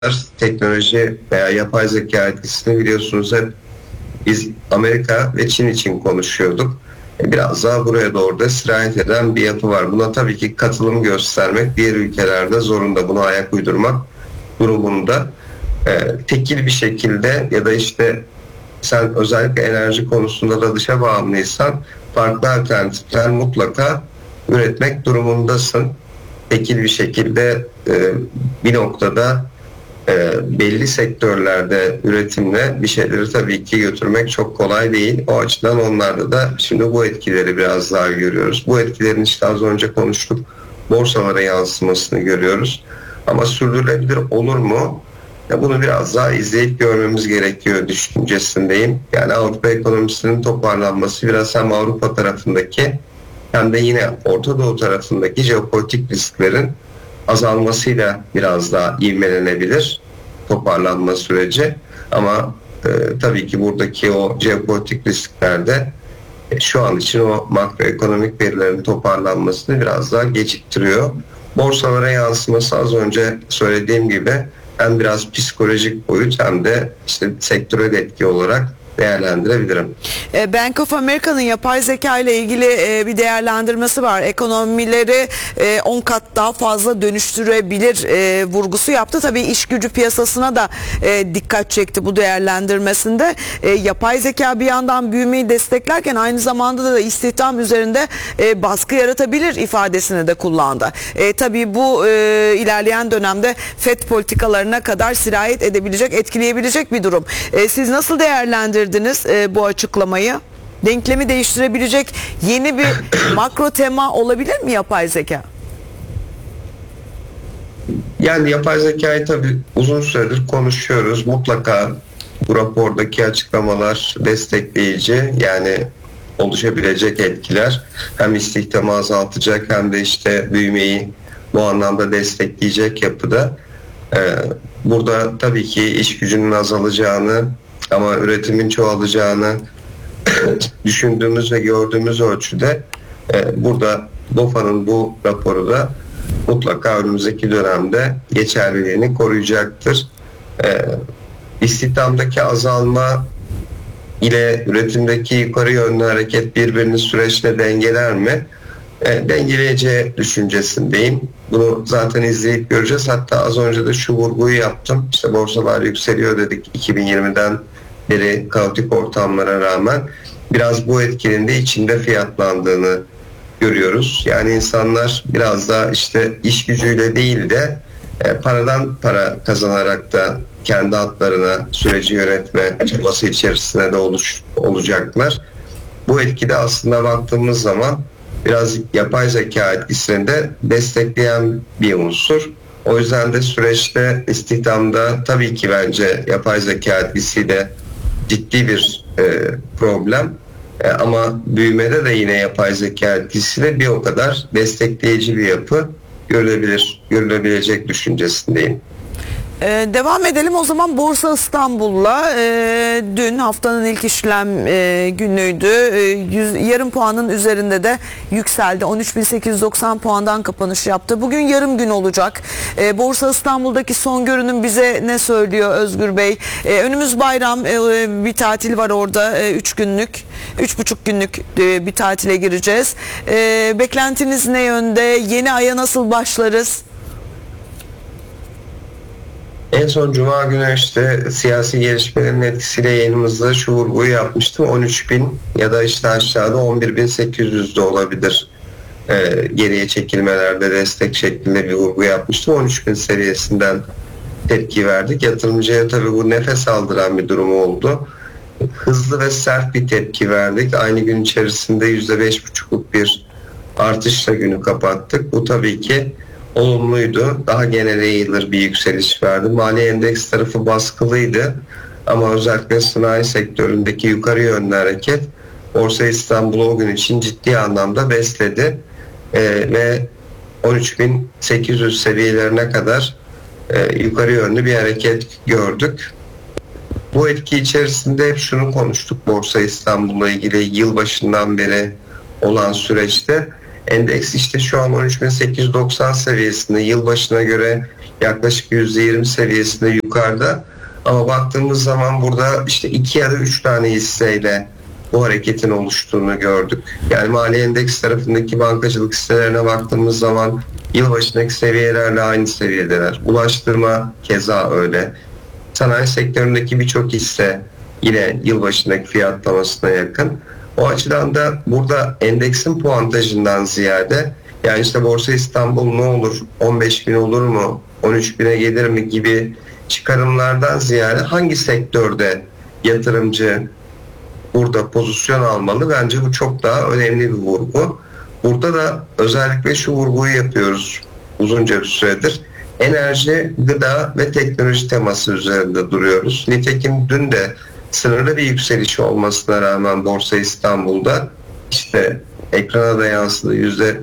teknoloji veya yapay zeka etkisini biliyorsunuz hep biz Amerika ve Çin için konuşuyorduk. Biraz daha buraya doğru da sirayet eden bir yapı var. Buna tabii ki katılım göstermek, diğer ülkelerde zorunda, buna ayak uydurmak durumunda. Tekil bir şekilde ya da işte sen özellikle enerji konusunda da dışa bağımlıysan farklı alternatifler mutlaka üretmek durumundasın. Tekil bir şekilde bir noktada belli sektörlerde üretimle bir şeyleri tabii ki götürmek çok kolay değil. O açıdan onlarda da şimdi bu etkileri biraz daha görüyoruz. Bu etkilerin işte az önce konuştuk, borsalara yansımasını görüyoruz. Ama sürdürülebilir olur mu? Bunu biraz daha izleyip görmemiz gerekiyor düşüncesindeyim. Yani Avrupa ekonomisinin toparlanması biraz hem Avrupa tarafındaki hem de yine Orta Doğu tarafındaki jeopolitik risklerin azalmasıyla biraz daha ivmelenebilir toparlanma süreci. Ama tabii ki buradaki o jeopolitik risklerde şu an için o makroekonomik verilerin toparlanmasını biraz daha geciktiriyor. Borsalara yansıması az önce söylediğim gibi hem biraz psikolojik boyut hem de işte sektörel etki olarak değerlendirebilirim. Bank of America'nın yapay zeka ile ilgili bir değerlendirmesi var. Ekonomileri 10 kat daha fazla dönüştürebilir vurgusu yaptı. Tabii iş gücü piyasasına da dikkat çekti bu değerlendirmesinde. Yapay zeka bir yandan büyümeyi desteklerken aynı zamanda da istihdam üzerinde baskı yaratabilir ifadesini de kullandı. Tabii bu ilerleyen dönemde FED politikalarına kadar sirayet edebilecek, etkileyebilecek bir durum. Siz nasıl değerlendirdiniz bu açıklamayı? Denklemi değiştirebilecek yeni bir makro tema olabilir mi yapay zeka? Yani yapay zekayı tabii uzun süredir konuşuyoruz. Mutlaka bu rapordaki açıklamalar destekleyici, yani oluşabilecek etkiler hem istihdamı azaltacak hem de işte büyümeyi bu anlamda destekleyecek yapıda. Burada tabii ki iş gücünün azalacağını ama üretimin çoğalacağını düşündüğümüz ve gördüğümüz ölçüde burada BOFA'nın bu raporu da mutlaka önümüzdeki dönemde geçerliliğini koruyacaktır. İstihdamdaki azalma ile üretimdeki yukarı yönlü hareket birbirini süreçte dengeler mi? Dengeleyeceği düşüncesindeyim. Bunu zaten izleyip göreceğiz. Hatta az önce de şu vurguyu yaptım. İşte borsalar yükseliyor dedik 2020'den beri kaotik ortamlara rağmen. Biraz bu etkinin de içinde fiyatlandığını görüyoruz. Yani insanlar biraz daha işte iş gücüyle değil de paradan para kazanarak da kendi hatlarına süreci yönetme çabası içerisinde de olacaklar. Bu etkide aslında baktığımız zaman biraz yapay zeka etkisini de destekleyen bir unsur. O yüzden de süreçte istihdamda tabii ki bence yapay zeka etkisiyle ciddi bir problem. Ama büyümede de yine yapay zeka etkisiyle bir o kadar destekleyici bir yapı görülebilecek düşüncesindeyim. Devam edelim o zaman Borsa İstanbul'la. Dün haftanın ilk işlem günüydü. Yarım puanın üzerinde de yükseldi. 13.890 puandan kapanış yaptı. Bugün yarım gün olacak. Borsa İstanbul'daki son görünüm bize ne söylüyor Özgür Bey? Önümüz bayram, bir tatil var orada. 3 günlük, 3,5 günlük bir tatile gireceğiz. Beklentiniz ne yönde? Yeni aya nasıl başlarız? En son Cuma günü işte siyasi gelişmelerin etkisiyle yayınımızda şu vurguyu yapmıştım. 13.000 ya da işte aşağıda 11.800'de olabilir. Geriye çekilmelerde destek şeklinde bir vurgu yapmıştım. 13.000 seviyesinden tepki verdik. Yatırımcıya tabii bu nefes aldıran bir durum oldu. Hızlı ve sert bir tepki verdik. Aynı gün içerisinde %5,5'luk bir artışla günü kapattık. Bu tabii ki olumluydu. Daha genele yayılır bir yükseliş verdi. Mali endeks tarafı baskılıydı. Ama özellikle sanayi sektöründeki yukarı yönlü hareket Borsa İstanbul'u o gün için ciddi anlamda besledi. Ve 13.800 seviyelerine kadar yukarı yönlü bir hareket gördük. Bu etki içerisinde hep şunu konuştuk Borsa İstanbul'la ilgili yılbaşından beri olan süreçte. Endeks işte şu an 13.890 seviyesinde, yılbaşına göre yaklaşık %20 seviyesinde yukarıda. Ama baktığımız zaman burada işte 2 ya da 3 tane hisseyle bu hareketin oluştuğunu gördük. Yani mali endeks tarafındaki bankacılık hisselerine baktığımız zaman yılbaşındaki seviyelerle aynı seviyedeler. Ulaştırma keza öyle. Sanayi sektöründeki birçok hisse yine yılbaşındaki fiyatlamasına yakın. O açıdan da burada endeksin puantajından ziyade, yani işte Borsa İstanbul ne olur, 15 bin olur mu, 13 bine gelir mi gibi çıkarımlardan ziyade hangi sektörde yatırımcı burada pozisyon almalı, bence bu çok daha önemli bir vurgu. Burada da özellikle şu vurguyu yapıyoruz uzunca bir süredir. Enerji, gıda ve teknoloji teması üzerinde duruyoruz. Nitekim dün de sınırlı bir yükseliş olmasına rağmen Borsa İstanbul'da işte ekrana da yansıdı,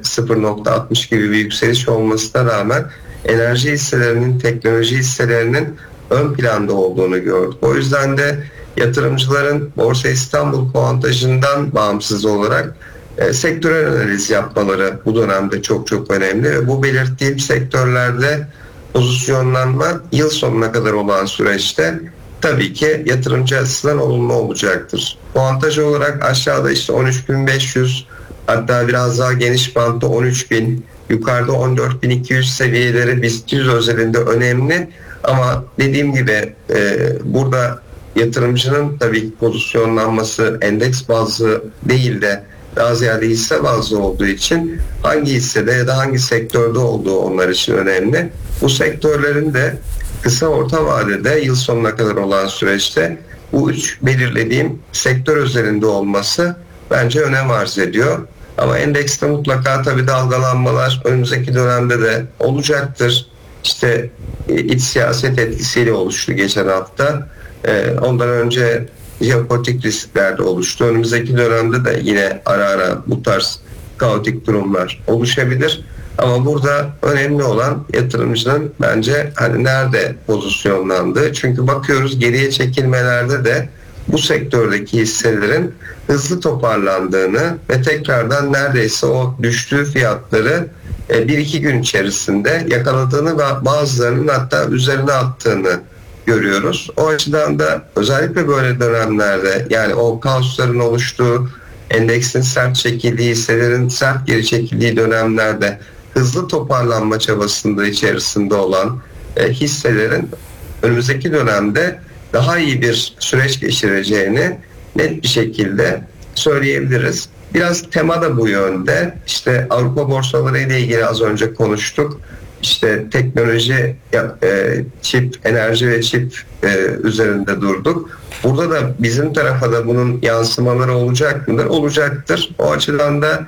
%0.60 gibi bir yükseliş olmasına rağmen enerji hisselerinin, teknoloji hisselerinin ön planda olduğunu gördük. O yüzden de yatırımcıların Borsa İstanbul puantajından bağımsız olarak sektörel analiz yapmaları bu dönemde çok çok önemli ve bu belirttiğim sektörlerde pozisyonlanma yıl sonuna kadar olan süreçte tabii ki yatırımcı açısından olumlu olacaktır. Puantaj olarak aşağıda işte 13.500, hatta biraz daha geniş bantta 13.000, yukarıda 14.200 seviyeleri BIST 100 özelinde önemli. Ama dediğim gibi burada yatırımcının tabii ki pozisyonlanması endeks bazlı değil de daha ziyade hisse bazlı olduğu için hangi hissede ya da hangi sektörde olduğu onlar için önemli. Bu sektörlerin de kısa orta vadede yıl sonuna kadar olan süreçte bu üç belirlediğim sektör özelinde olması bence önem arz ediyor. Ama endekste mutlaka tabii dalgalanmalar önümüzdeki dönemde de olacaktır. İşte iç siyaset etkisiyle oluştu geçen hafta. Ondan önce jeopolitik riskler de oluştu. Önümüzdeki dönemde de yine ara ara bu tarz kaotik durumlar oluşabilir. Ama burada önemli olan yatırımcının bence hani nerede pozisyonlandığı. Çünkü bakıyoruz geriye çekilmelerde de bu sektördeki hisselerin hızlı toparlandığını ve tekrardan neredeyse o düştüğü fiyatları 1-2 gün içerisinde yakaladığını ve bazılarının hatta üzerine attığını görüyoruz. O açıdan da özellikle böyle dönemlerde, yani o kaosların oluştuğu, endeksin sert çekildiği, hisselerin sert geri çekildiği dönemlerde hızlı toparlanma çabasında içerisinde olan hisselerin önümüzdeki dönemde daha iyi bir süreç geçireceğini net bir şekilde söyleyebiliriz. Biraz tema da bu yönde. İşte Avrupa borsaları ile ilgili az önce konuştuk. İşte teknoloji, çip, enerji ve çip üzerinde durduk. Burada da bizim tarafa da bunun yansımaları olacak mıdır? Olacaktır. O açıdan da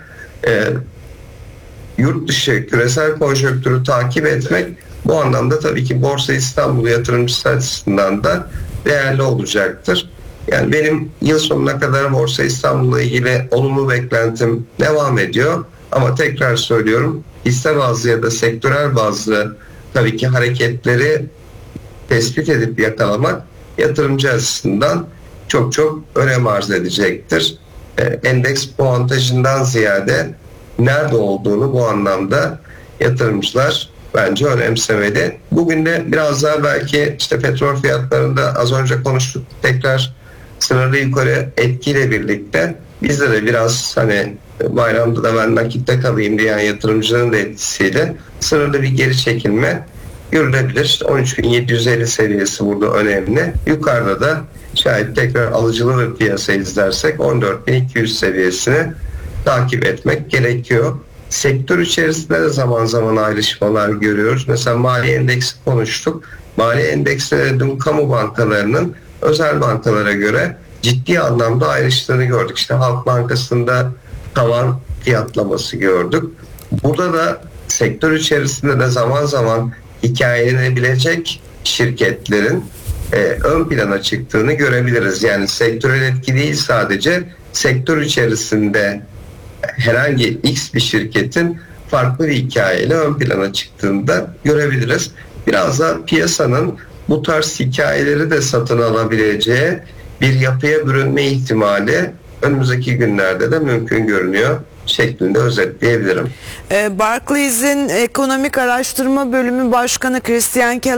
yurt dışı küresel konjonktürü takip etmek bu anlamda tabii ki Borsa İstanbul yatırımcısı açısından da değerli olacaktır. Yani benim yıl sonuna kadar Borsa İstanbul'la ilgili olumlu beklentim devam ediyor. Ama tekrar söylüyorum, hisse bazlı ya da sektörel bazlı tabii ki hareketleri tespit edip yakalamak yatırımcı açısından çok çok önem arz edecektir. Endeks puantajından ziyade nerede olduğunu bu anlamda yatırımcılar bence önemsemeli. Bugün de biraz daha belki işte petrol fiyatlarında az önce konuştuk, tekrar sınırlı yukarı etkiyle birlikte bizde de biraz hani bayramda da ben nakitte kalayım diyen yatırımcıların da etkisiyle sınırlı bir geri çekilme görülebilir. İşte 13.750 seviyesi burada önemli. Yukarıda da şayet tekrar alıcılı bir piyasa izlersek 14.200 seviyesini takip etmek gerekiyor. Sektör içerisinde de zaman zaman ayrışmalar görüyoruz. Mesela mali endeksi konuştuk. Mali endeksleri dün kamu bankalarının özel bankalara göre ciddi anlamda ayrıştığını gördük. İşte Halk Bankası'nda tavan fiyatlaması gördük. Burada da sektör içerisinde de zaman zaman hikayelenebilecek şirketlerin ön plana çıktığını görebiliriz. Yani sektörel etki değil, sadece sektör içerisinde herhangi X bir şirketin farklı bir hikayeyle ön plana çıktığını da görebiliriz. Biraz da piyasanın bu tarz hikayeleri de satın alabileceği bir yapıya bürünme ihtimali önümüzdeki günlerde de mümkün görünüyor. şeklinde özetleyebilirim. Barclays'in Ekonomik Araştırma Bölümü Başkanı Christian Keller